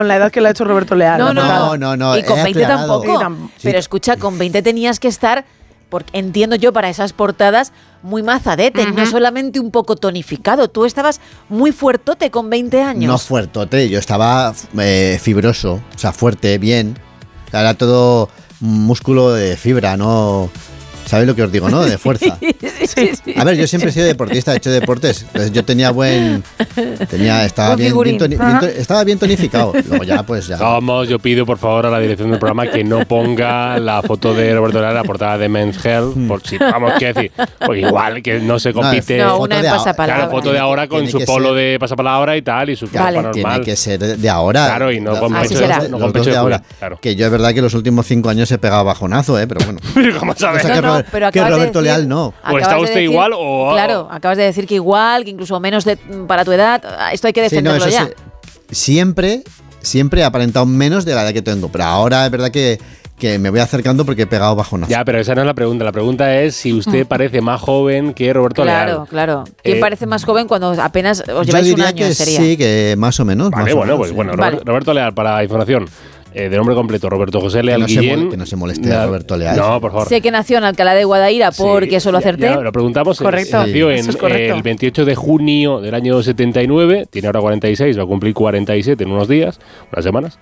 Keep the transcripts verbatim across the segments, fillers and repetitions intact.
con la edad que le ha hecho Roberto Leal. No, no, no, no, no, y con he veinte aclarado. tampoco. Sí, tam- Pero escucha, con veinte tenías que estar, porque entiendo yo, para esas portadas, muy mazadete, Ujú. no solamente un poco tonificado. Tú estabas muy fuertote con veinte años. No fuertote, yo estaba eh, fibroso, o sea, fuerte, bien. Era todo músculo de fibra, no... ¿Sabéis lo que os digo, no? De fuerza. A ver, yo siempre he sido deportista, he hecho deportes. Entonces yo tenía buen... Tenía, estaba, Buen bien, figurín. bien toni- bien to- estaba bien tonificado. Luego ya, pues ya... Vamos, yo pido por favor a la dirección del programa que no ponga la foto de Roberto Leal en la portada de Men's Health, por si, vamos, qué decir, porque igual que no se compite. No, foto una en de ahora. pasapalabra. Claro, foto de ahora con Tiene su que polo ser- de pasapalabra y tal, y su Vale. ropa normal. Tiene que ser de ahora. Claro, y no con Así pecho, será. no los con dos pecho de de ahora. culo, claro. Que yo es verdad que los últimos cinco años he pegado bajonazo, ¿eh? Pero bueno. ¿Cómo sabes? Cosa No, que, no, Ro- pero que acabas de Roberto decir- Leal no. O acabas está de usted decir- igual o- Claro, acabas de decir que igual, que incluso menos de, para tu edad. Esto hay que Sí, no, defenderlo eso ya. se- siempre, siempre he aparentado menos de la edad que tengo. Pero ahora es verdad que, que me voy acercando porque he pegado bajonazo. Ya, pero esa no es la pregunta. La pregunta es si usted parece más joven que Roberto Claro, Leal. claro. ¿Quién Eh, parece más joven cuando apenas os Yo lleváis un diría año? que Sería. sí, que más o menos. Vale, más o bueno, menos, pues sí. bueno, Vale. Roberto, Roberto Leal, para información, eh, de nombre completo, Roberto José Leal no se Guillén. mol- que no se moleste Na- Roberto Leal. No, por favor. Sé que nació en Alcalá de Guadaira Sí, porque eso lo ya- acerté. ya lo preguntamos. eh, Correcto. Nació Sí. en Eso es correcto. el veintiocho de junio del año setenta y nueve, tiene ahora cuarenta y seis, va a cumplir cuarenta y siete en unos días, unas semanas.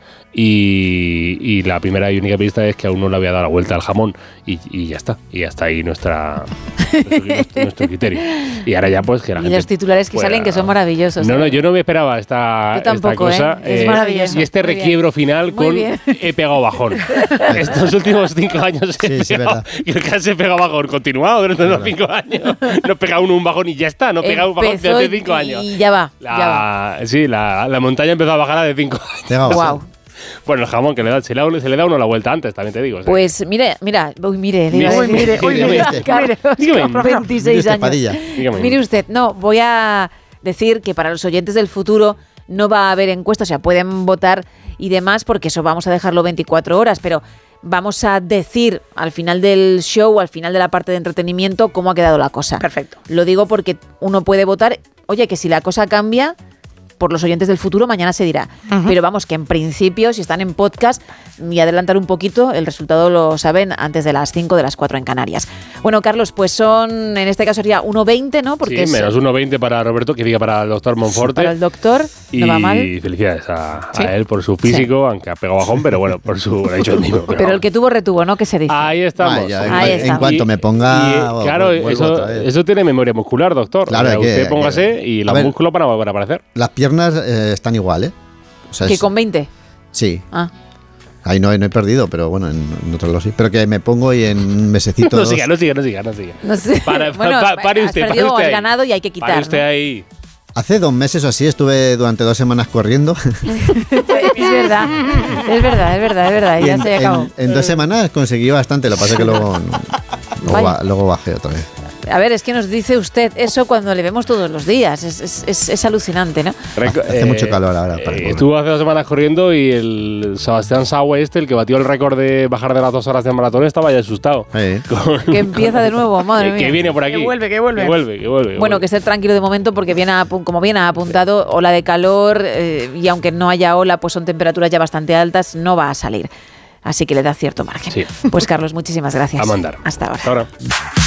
Y, y la primera y única pista es que aún no le había dado la vuelta al jamón. Y, y ya está. Y hasta ahí nuestra, nuestro, nuestro- nuestro criterio. Y ahora ya, pues que la Y gente los titulares que pueda- salen que son maravillosos. No, ¿eh? no, yo no me esperaba esta, Yo tampoco, esta cosa. ¿eh? Es maravilloso. Y este Muy bien. requiebro final Muy con bien. he pegado bajón. Estos últimos cinco años he Sí, sí, pegado, verdad. y el que se pega bajón continuado durante los cinco años. No pega uno un bajón y ya está, no pega un bajón Empezó desde cinco y- años. Y ya va. La, ya va. Sí, la, la montaña empezó a bajar de cinco años. Pegado, Wow. sí. Bueno, el jamón que le da, se le da, se le da uno la vuelta antes, también te digo. o sea. Pues mire, mira, uy, mire, Mire, iba a Uy, decir- mire, uy, Dígame mire, usted. mire. Dígame. veintiséis Mire usted, años. Padilla. Dígame. Mire usted, no, voy a decir que para los oyentes del futuro no va a haber encuestas, o sea, pueden votar y demás, porque eso vamos a dejarlo veinticuatro horas, pero vamos a decir al final del show, al final de la parte de entretenimiento, cómo ha quedado la cosa. Perfecto. Lo digo porque uno puede votar, oye, que si la cosa cambia, por los oyentes del futuro, mañana se dirá. Ujú. Pero vamos, que en principio, si están en podcast, y adelantar un poquito, el resultado lo saben antes de las cinco, de las cuatro en Canarias. Bueno, Carlos, pues son, en este caso sería uno veinte, ¿no? Porque sí, es menos uno veinte para Roberto, que diga para el doctor Monforte. para el doctor, Y no va mal. felicidades a, Sí. a él por su físico, aunque ha pegado bajón, pero bueno, por su. Lo ha hecho el mismo. Pero el que tuvo, retuvo, ¿no? Que se dice. Ahí estamos. Vaya, en, Ahí en está. cuanto me ponga. Y, eh, vu- claro, vuelvo eso, otra vez. eso tiene memoria muscular, doctor. Claro, O sea, hay que- usted hay póngase que- y A los ver. músculos van a volver a aparecer. Las piernas eh, están igual, ¿eh? O sea, Que es- con veinte. Sí. Ah. Ahí no, no he perdido, pero bueno, en, en otros lo sí. Pero que me pongo y en un mesecito. No dos- siga, no siga, no siga, no siga. No sé. Para- bueno, pa- pare has usted, pare perdido, usted has ahí. ganado y hay que quitar. Pare usted ¿no? ahí. Hace dos meses o así estuve durante dos semanas corriendo. Es verdad, es verdad, es verdad, es verdad. y Ya en, se acabó. en- en dos semanas conseguí bastante. Lo que pasa es que luego, luego, Vaya. ba- luego bajé otra vez. A ver, es que nos dice usted eso cuando le vemos todos los días. Es, es, es, es alucinante, ¿no? Reco- Hace mucho calor ahora para eh, correr. estuvo hace dos semanas corriendo y el Sebastián Saue este, el que batió el récord de bajar de las dos horas de maratón, estaba ya asustado. Sí. Con- Que empieza de nuevo, madre que, mía. que viene por aquí. Que vuelve, que vuelve. Que vuelve, que vuelve. que Bueno, vuelve. que esté tranquilo de momento porque viene apu- como bien ha apuntado, ola de calor eh, y aunque no haya ola, pues son temperaturas ya bastante altas, no va a salir. Así que le da cierto margen. Sí. Pues Carlos, muchísimas gracias. A mandar. Hasta ahora. Hasta ahora.